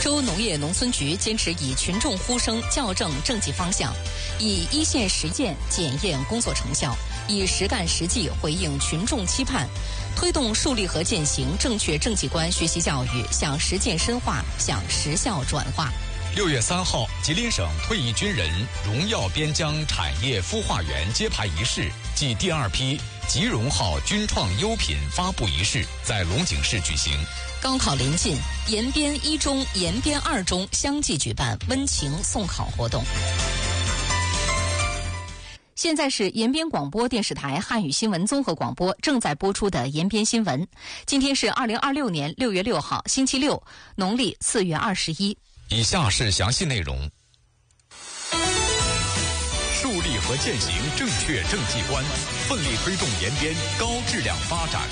州农业农村局坚持以群众呼声校正政绩方向，以一线实践检验工作成效，以实干实际回应群众期盼，推动树立和践行正确政绩观学习教育向实践深化、向实效转化。 6月3号，吉林省退役军人荣耀边疆产业孵化园揭牌仪式暨第2批吉荣号军创优品发布仪式在龙井市举行。 高考临近，延边1中、延边2中相继举办温情送考活动。现在是延边广播电视台汉语新闻综合广播正在播出的延边新闻。今天是2026年6月6号，星期六，农历4月21。 以下是详细内容。树立和践行正确政绩观，奋力推动延边高质量发展。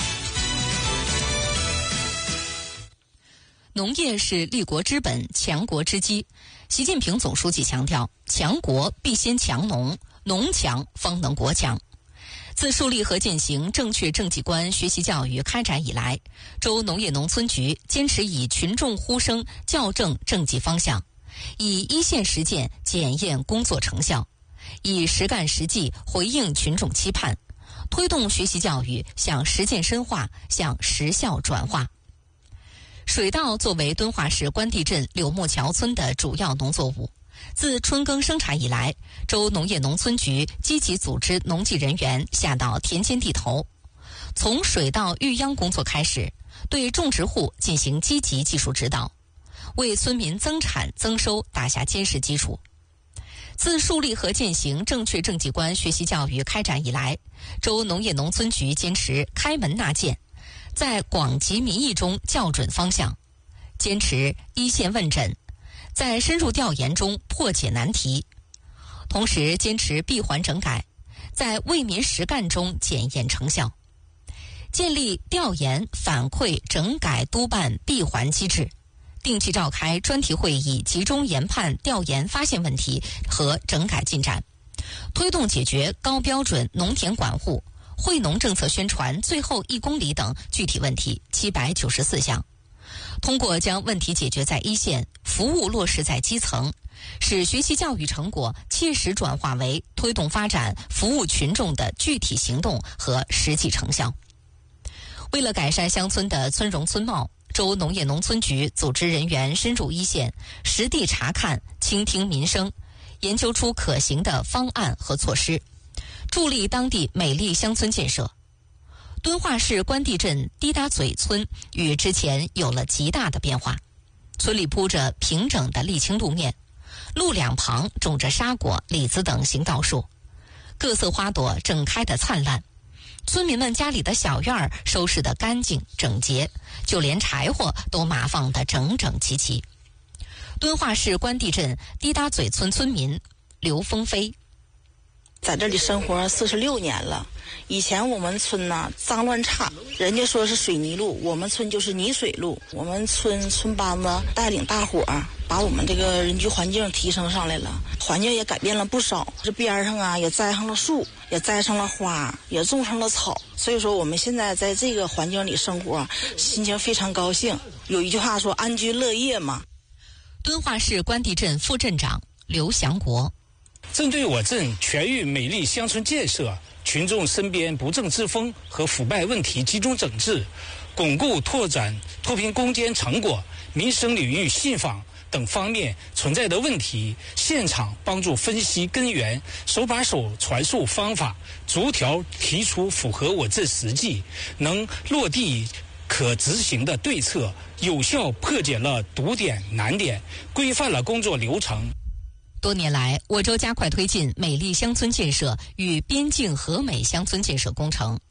农业是立国之本、强国之基。习近平总书记强调，强国必先强农，农强方能国强。自树立和践行正确政绩观学习教育开展以来，州农业农村局坚持以群众呼声校正政绩方向，以一线实践检验工作成效，以实干实际回应群众期盼，推动学习教育向实践深化、向实效转化。水稻作为敦化市关帝镇柳木桥村的主要农作物，自春耕生产以来，州农业农村局积极组织农技人员下到田间地头，从水稻育秧工作开始，对种植户进行积极技术指导，为村民增产增收打下坚实基础。自树立和践行正确政绩观学习教育开展以来，州农业农村局坚持开门纳谏，在广集民意中校准方向，坚持一线问诊，在深入调研中破解难题，同时坚持闭环整改，在为民实干中检验成效，建立调研、反馈、整改、督办闭环机制，定期召开专题会议，集中研判调研发现问题和整改进展，推动解决高标准农田管护、惠农政策宣传最后1公里等具体问题794项。通过将问题解决在一线，服务落实在基层，使学习教育成果切实转化为推动发展、服务群众的具体行动和实际成效。为了改善乡村的村容村貌，州农业农村局组织人员深入一线，实地查看、倾听民生，研究出可行的方案和措施，助力当地美丽乡村建设。敦化市关帝镇滴答嘴村与之前有了极大的变化，村里铺着平整的沥青路面，路两旁种着沙果、李子等行道树，各色花朵正开得灿烂。村民们家里的小院儿收拾得干净整洁，就连柴火都码放得整整齐齐。敦化市关帝镇滴答嘴村村民刘峰飞， 在这里生活46年了。以前我们村呢脏乱差，人家说是水泥路，我们村就是泥水路。我们村班子带领大伙儿，把我们这个人居环境提升上来了，环境也改变了不少。这边上啊也栽上了树，也栽上了花，也种上了草。所以说我们现在在这个环境里生活，心情非常高兴。有一句话说安居乐业嘛。 敦化市关帝镇副镇长刘祥国， 针对我镇全域美丽乡村建设，群众身边不正之风和腐败问题集中整治，巩固拓展脱贫攻坚成果、民生领域信访等方面存在的问题，现场帮助分析根源，手把手传授方法，逐条提出符合我镇实际、能落地可执行的对策，有效破解了堵点难点，规范了工作流程。 多年来，我州加快推进美丽乡村建设与边境和美乡村建设工程，